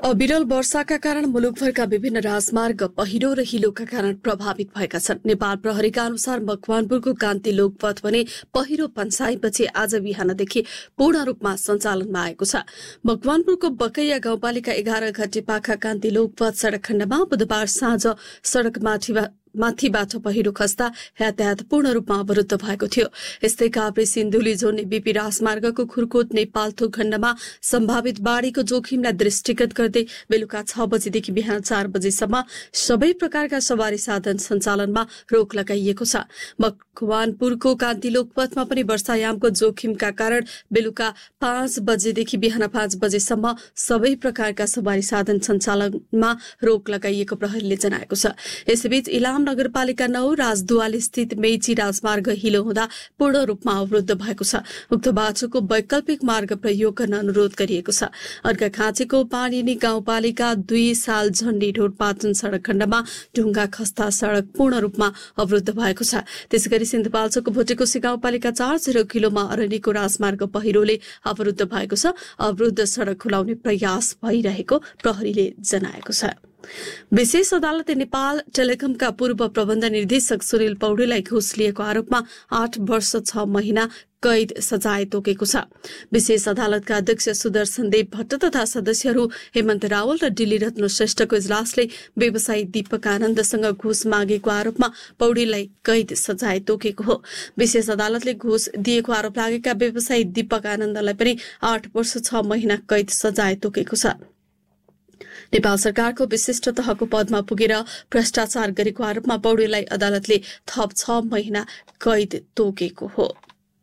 अविरल वर्षाका कारण मुलुकभरका विभिन्न राजमार्ग पहिरो र हिलोका कारण प्रभावित भएका छन्। नेपाल प्रहरीका अनुसार मकवानपुरको कान्ति लोकपथ भने पहिरो पञ्चायतपछि आज बिहानदेखि पूर्ण रूपमा सञ्चालनमा आएको छ। मकवानपुरको बकैया गाउँपालिका 11 घटेपाखा कान्ति लोकपथ सड़क खण्डमा बुधबार साँझ सड़क माथिबाट पहिरो खस्दा यातायात पूर्ण रूपमा अवरुद्ध भएको थियो। यस्तै काभ्रे सिन्धुली जोड्ने बीपी राजमार्गको खुरकोट नेपालथोक खण्डमा सम्भावित बाढ़ीको जोखिमलाई दृष्टिगत गर्दै बेलुका 6 बजेदेखि बिहान 4 बजेसम्म सबै प्रकारका सवारी साधन सञ्चालनमा रोक लगाइएको छ। मकवानपुरको कान्ति लोकपथमा पनि वर्षायामको जोखिमका कारण बेलुका 5 बजेदेखि बिहान 5 बजेसम्म सबै प्रकारका सवारी साधन सञ्चालनमा रोक लगाइएको प्रहरीले जनाएको छ। यसैबीच इलाम नगरपालिका 9 राजदुवाली स्थित मेची राजमार्ग हिलो हुँदा पूर्ण रूपमा अवरुद्ध भएको छ। उक्त बाटोको वैकल्पिक मार्ग प्रयोग गर्न अनुरोध गरिएको छ। अर्घाखाँचीको पानीनी गाउँपालिका 2 साल झण्डी ढोरपाटन सड़क खण्डमा ढुङ्गा खस्ता सड़क पूर्ण रूपमा अवरुद्ध भएको छ। त्यसैगरी सिन्धुपाल्चोकको भोटेकोशी गाउँपालिका 40 किलोमा अरनीको राजमार्ग पहिरोले अवरुद्ध भएको छ। अवरुद्ध सड़क खुलाउने प्रयास भइरहेको प्रहरीले जनाएको छ। विशेष अदालतले नेपाल टेलिकमका पूर्व प्रबन्ध निर्देशक सुनिल पौडेललाई घुस लिएको आरोपमा 8 वर्ष 6 महिना कैद सजाय तोकेको छ। विशेष अदालतका अध्यक्ष सुदर्शन देव भट्ट तथा सदस्यहरू हेमन्त रावल र डिली रत्न श्रेष्ठको इजलासले व्यवसायी दीपक आनन्दसँग घुस मागेको आरोपमा पौडेललाई कैद सजाय तोकेको हो। विशेष अदालतले घुस दिएको आरोप लागेका व्यवसायी दीपक आनन्दलाई पनि 8 वर्ष 6 महिना कैद सजाय तोकेको छ। नेपाल सरकारको विशिष्ट तहको पदमा पुगेर भ्रष्टाचार गरेको आरोपमा पौडेललाई अदालतले थप 6 महिना कैद तोकेको हो।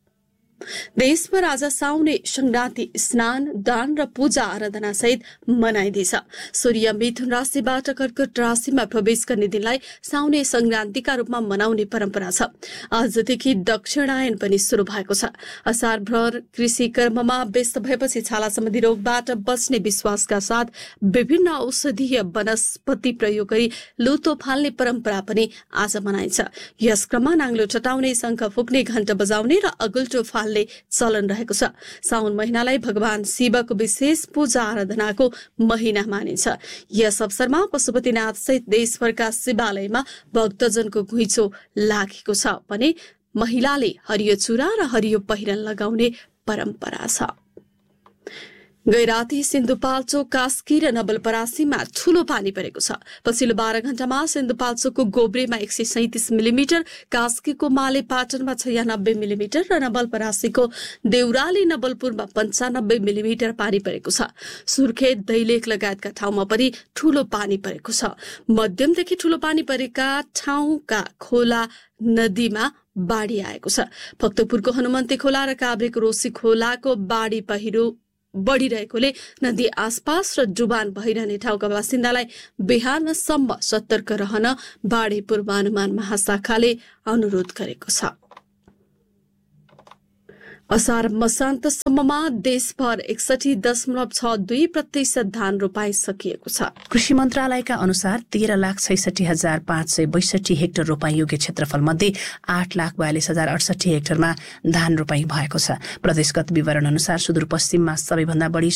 देशभर आज साउने संक्रान्ति स्नान दान र पूजा आराधना सहित मनाइँदैछ। सूर्य मिथुन राशिबाट कर्कट राशिमा प्रवेश गर्ने दिनलाई साउने संक्रान्तिका रूपमा मनाउने परम्परा छ। आजदेखि दक्षिणायन पनि शुरू भएको छ। असार भर कृषि कर्ममा व्यस्त भएपछि छाला सम्बन्धी रोगबाट बच्ने विश्वासका साथ विभिन्न औषधीय वनस्पति प्रयोग गरी लुतो फाल्ने परम्परा पनि आज मनाइन्छ। यस क्रममा नाङ्लो चटाउने, शंख फुक्ने, घण्ट बजाउने र अगुल्टो चलन रहेको छ। साउन महिनालाई भगवान शिवको विशेष पूजा आराधनाको महिना मानिन्छ। यस अवसरमा पशुपतिनाथ सहित देशभरका शिवालयमा भक्तजनको घुइँचो लागेको छ भने महिलाले हरियो चुरा र हरियो पहिरन लगाउने परम्परा छ। गैराती सिन्धुपाल्चोक कास्की र नवलपरासीमा ठूलो पानी परेको छ। पछिल्लो 12 घण्टामा सिन्धुपाल्चोकको गोब्रेमा 137 मिलिमिटर, कास्कीको माले पाटनमा 96 मिलिमिटर र नवलपरासीको देउराली नवलपुरमा 95 मिलिमिटर पानी परेको छ। सुर्खेत, दैलेख लगायतका ठाउँमा पनि ठूलो पानी परेको छ। मध्यमदेखि ठूलो पानी परेका ठाउँका खोला नदीमा बाढी आएको छ। भक्तपुरको हनुमन्ते खोला र काभ्रेको रोसी खोलाको बाढी पहिरो बढ़िरहेकोले नदी आसपास र डुबान भइरहने ठाउँका बासिन्दालाई बिहानसम्म सतर्क रहन बाढी पूर्वानुमान महाशाखाले अनुरोध गरेको छ। असार मसान्तसम्ममा देशभर 61.62% धान रोपाई सकिएको छ। कृषि मन्त्रालयका अनुसार 13,67,562 हेक्टर रोपाई योग्य क्षेत्रफल मध्ये 8,42,068 हेक्टरमा धान रोपाई भएको छ। प्रदेशगत विवरण अनुसार सुदूरपश्चिममा सबैभन्दा बढी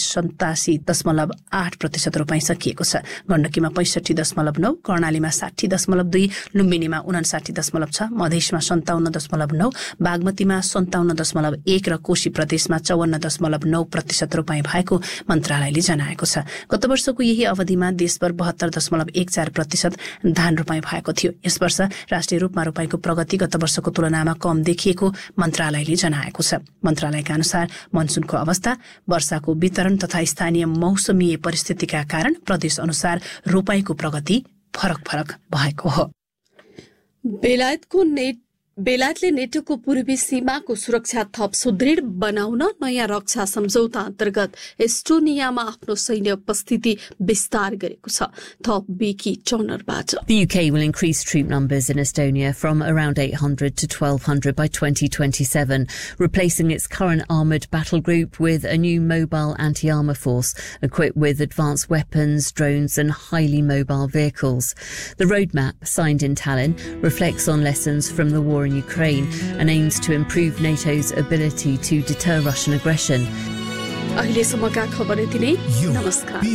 87.8% रोपाई सकिएको छ। गण्डकीमा 65.9, कर्णालीमा 60.2, लुम्बिनीमा 59.6, मधेसमा 57.9, बागमतीमा 57.1 र कोशी प्रदेशमा 54.9% रोपाई भएको मन्त्रालयले जनाएको छ। गत वर्षको यही अवधिमा देशभर 72.14% धान रोपाई भएको थियो। यस वर्ष राष्ट्रिय रूपमा रोपाईको प्रगति गत वर्षको तुलनामा कम देखिएको मन्त्रालयले जनाएको छ। मन्त्रालयका अनुसार मनसुनको अवस्था, वर्षाको वितरण तथा स्थानीय मौसमीय परिस्थितिका कारण प्रदेश अनुसार रोपाईको प्रगति फरक भएको हो। बेलायतले नेटोको पूर्वी सीमाको सुरक्षा थप सुदृढ बनाउन नयाँ रक्षा सम्झौता अन्तर्गत एस्टोनियामा आफ्नो सैन्य उपस्थिति विस्तार गरेको छ। थप विकी टर्नरबाट। The UK will increase troop numbers in Estonia from around 800 to 1,200 by 2027, replacing its current armoured battle group with a new mobile anti-armour force equipped with advanced weapons, drones and highly mobile vehicles. The roadmap, signed in Tallinn, reflects on lessons from the war in Ukraine and aims to improve NATO's ability to deter Russian aggression. अहिलेसम्मका खबर यति नै। नमस्कार।